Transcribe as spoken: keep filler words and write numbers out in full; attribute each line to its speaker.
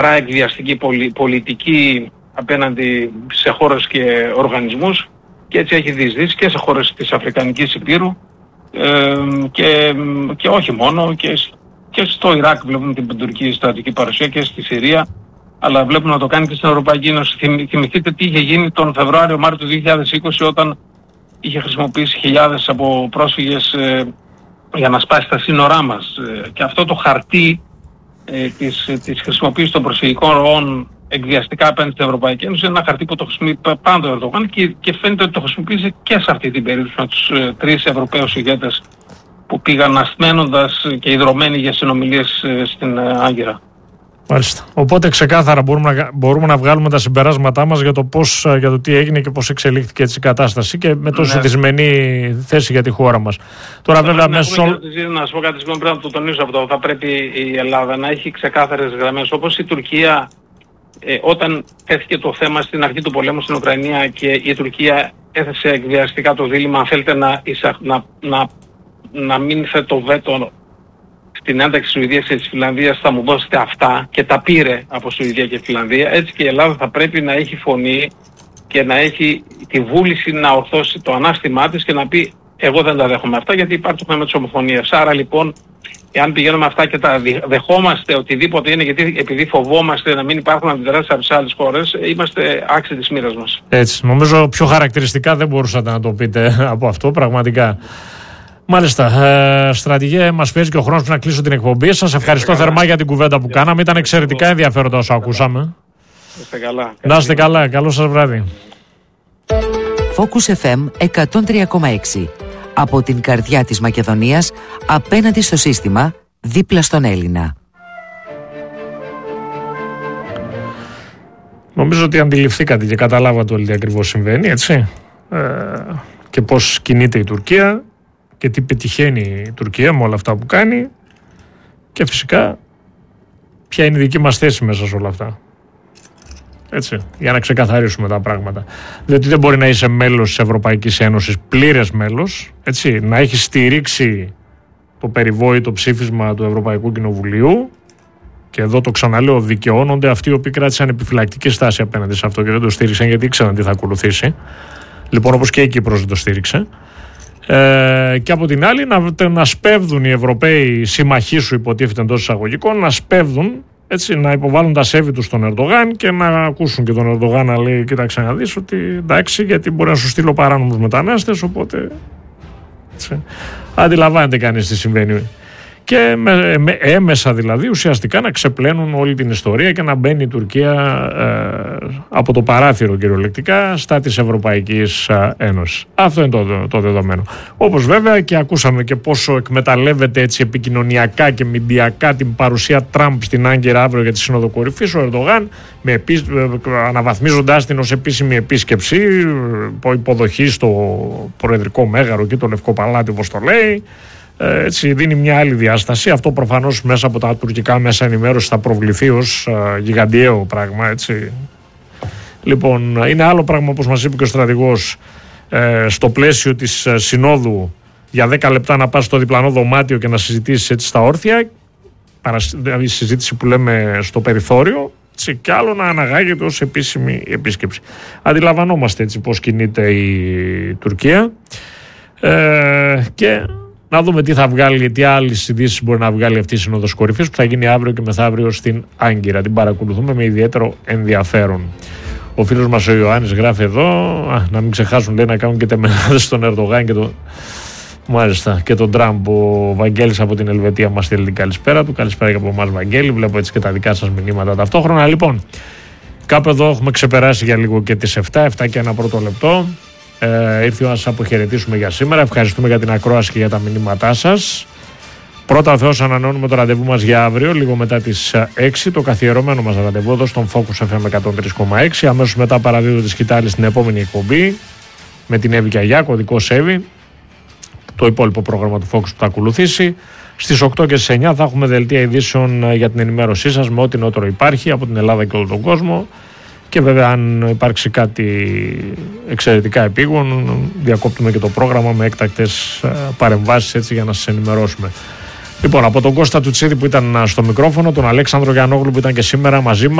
Speaker 1: εκβιαστική πολιτική απέναντι σε χώρες και οργανισμούς, και έτσι έχει διεισδύσει και σε χώρες της Αφρικανικής Υπήρου ε, και, και όχι μόνο, και, και στο Ιράκ βλέπουμε την τουρκική στρατιωτική παρουσία και στη Συρία, αλλά βλέπουμε να το κάνει και στην Ευρωπαϊκή Ένωση. Θυμηθείτε τι είχε γίνει τον Φεβρουάριο-Μάρτιο του δύο χιλιάδες είκοσι, όταν είχε χρησιμοποιήσει χιλιάδες από πρόσφυγες ε, για να σπάσει τα σύνορά μας. Ε, και αυτό το χαρτί ε, της, της χρησιμοποίησης των προσφυγικών ροών εκβιαστικά απέναντι στην Ευρωπαϊκή Ένωση είναι ένα χαρτί που το χρησιμοποιεί πάντα ο Ερντογάν, και, και φαίνεται ότι το χρησιμοποίησε και σε αυτή την περίπτωση με τους ε, τρεις Ευρωπαίους ηγέτες που πήγαν ασθμένοντας και ιδρωμένοι για συνομιλίες ε, στην ε, Άγκυρα.
Speaker 2: Μάλιστα. Οπότε ξεκάθαρα μπορούμε να, μπορούμε να βγάλουμε τα συμπεράσματά μας για το, πώς, για το τι έγινε και πώς εξελίχθηκε έτσι η κατάσταση, και με τόσο ναι. δυσμενή θέση για τη χώρα μας. Τώρα βέβαια
Speaker 1: να,
Speaker 2: μέσω...
Speaker 1: να σου πω κάτι συγγνώμη, πρέπει να το τονίσω από το. Θα πρέπει η Ελλάδα να έχει ξεκάθαρες γραμμές, όπως η Τουρκία ε, όταν τέθηκε το θέμα στην αρχή του πολέμου στην Ουκρανία και η Τουρκία έθεσε εκβιαστικά το δίλημμα αν θέλετε να, να, να, να μην θέτει το βέτο στην ένταξη της Σουηδίας και της Φινλανδίας, θα μου δώσετε αυτά, και τα πήρε από Σουηδία και Φινλανδία. Έτσι και η Ελλάδα θα πρέπει να έχει φωνή και να έχει τη βούληση να ορθώσει το ανάστημά της και να πει εγώ δεν τα δέχομαι αυτά, γιατί υπάρχει το θέμα της ομοφωνίας. Άρα λοιπόν, εάν πηγαίνουμε αυτά και τα δεχόμαστε οτιδήποτε είναι, γιατί επειδή φοβόμαστε να μην υπάρχουν αντιδράσεις από τις άλλες χώρες, είμαστε άξιοι της μοίρας μας.
Speaker 2: Έτσι, νομίζω πιο χαρακτηριστικά δεν μπορούσατε να το πείτε από αυτό, πραγματικά. Μάλιστα, ε, στρατηγέ, μας πιέζει και ο χρόνος να κλείσω την εκπομπή. Σας ευχαριστώ θερμά καλά για την κουβέντα που κάναμε. Ήταν εξαιρετικά ενδιαφέροντα όσο ακούσαμε.
Speaker 1: Είστε καλά.
Speaker 2: Να είστε καλά. Καλό σας βράδυ.
Speaker 3: Focus εφ εμ εκατόν τρία κόμμα έξι. Από την καρδιά της Μακεδονίας, απέναντι στο σύστημα, δίπλα στον Έλληνα.
Speaker 2: Νομίζω ότι αντιληφθήκατε και καταλάβατε όλοι τι ακριβώς συμβαίνει, έτσι. Ε, και πώς κινείται η Τουρκία και τι πετυχαίνει η Τουρκία με όλα αυτά που κάνει, και φυσικά ποια είναι η δική μας θέση μέσα σε όλα αυτά. Έτσι, για να ξεκαθαρίσουμε τα πράγματα. Διότι δεν μπορεί να είσαι μέλος της Ευρωπαϊκής Ένωσης, πλήρες μέλος, έτσι, να έχει στηρίξει το περιβόητο ψήφισμα του Ευρωπαϊκού Κοινοβουλίου, και εδώ το ξαναλέω, δικαιώνονται αυτοί οι οποίοι κράτησαν επιφυλακτική στάση απέναντι σε αυτό και δεν το στήριξαν γιατί ήξεραν τι θα ακολουθήσει. Λοιπόν, όπως και η Κύπρος δεν το στήριξε. Ε, και από την άλλη να, να σπέβδουν οι Ευρωπαίοι συμμαχοί σου, υποτίθεται εντός εισαγωγικών, να σπέβδουν, έτσι, να υποβάλουν τα σέβη τους στον Ερντογάν και να ακούσουν και τον Ερντογάν να λέει: κοίταξε να δεις ότι εντάξει, γιατί μπορεί να σου στείλω παράνομους μετανάστες, οπότε έτσι, αντιλαμβάνεται κανείς τι συμβαίνει. Και με, με, έμεσα δηλαδή ουσιαστικά να ξεπλένουν όλη την ιστορία και να μπαίνει η Τουρκία ε, από το παράθυρο κυριολεκτικά στα της Ευρωπαϊκής Ένωσης. Αυτό είναι το, το δεδομένο. Όπως βέβαια και ακούσαμε και πόσο εκμεταλλεύεται έτσι επικοινωνιακά και μηντιακά την παρουσία Τραμπ στην Άγκυρα αύριο για τη Σύνοδο Κορυφής ο Ερντογάν, με επί, αναβαθμίζοντάς την ως επίσημη επίσκεψη, υποδοχή στο Προεδρικό Μέγαρο και το Λευκό Παλάτι όπως το λέει. Έτσι, δίνει μια άλλη διάσταση. Αυτό προφανώς μέσα από τα τουρκικά μέσα ενημέρωση θα προβληθεί ως uh, γιγαντιαίο πράγμα, έτσι. Λοιπόν, είναι άλλο πράγμα, όπως μας είπε και ο στρατηγός, ε, στο πλαίσιο της ε, συνόδου για δέκα λεπτά να πας στο διπλανό δωμάτιο και να συζητήσεις έτσι στα όρθια, δηλαδή συζήτηση που λέμε στο περιθώριο, έτσι, και άλλο να αναγάγεται ως επίσημη επίσκεψη. Αντιλαμβανόμαστε έτσι πώς κινείται η Τουρκία ε, και να δούμε τι θα βγάλει, τι άλλες ειδήσεις μπορεί να βγάλει αυτή η Σύνοδος Κορυφής που θα γίνει αύριο και μεθαύριο στην Άγκυρα. Την παρακολουθούμε με ιδιαίτερο ενδιαφέρον. Ο φίλος μας ο Ιωάννης γράφει εδώ, α, να μην ξεχάσουν, λέει, να κάνουν και τεμενάδες στον Ερντογάν και τον, μάλιστα, και τον Τραμπ. Ο Βαγγέλης από την Ελβετία μας στέλνει την καλησπέρα του. Καλησπέρα και από εμάς, Βαγγέλη. Βλέπω έτσι και τα δικά σας μηνύματα ταυτόχρονα. Λοιπόν, κάπου εδώ έχουμε ξεπεράσει για λίγο και τις επτά, επτά και ένα πρώτο λεπτό. Ε, ήρθε η ώρα να σας αποχαιρετήσουμε για σήμερα. Ευχαριστούμε για την ακρόαση και για τα μηνύματά σας. Πρώτα ο Θεός, ανανεώνουμε το ραντεβού μας για αύριο, λίγο μετά τις έξι, το καθιερωμένο μας ραντεβού εδώ στον Focus εφ εμ εκατόν τρία κόμμα έξι. Αμέσως μετά παραδίδω τη σκητάλη στην επόμενη εκπομπή με την Εύη Κιαγιά, κωδικός Εύη, το υπόλοιπο πρόγραμμα του Focus που θα ακολουθήσει. Στις οκτώ και στις εννιά θα έχουμε δελτία ειδήσεων για την ενημέρωσή σας με ό,τι νεότερο υπάρχει από την Ελλάδα και όλο τον κόσμο. Και βέβαια, αν υπάρξει κάτι εξαιρετικά επίγον, διακόπτουμε και το πρόγραμμα με έκτακτες παρεμβάσεις, έτσι, για να σας ενημερώσουμε. Λοιπόν, από τον Κώστα Τουτσίδη που ήταν στο μικρόφωνο, τον Αλέξανδρο Γιαννόγλου που ήταν και σήμερα μαζί μας.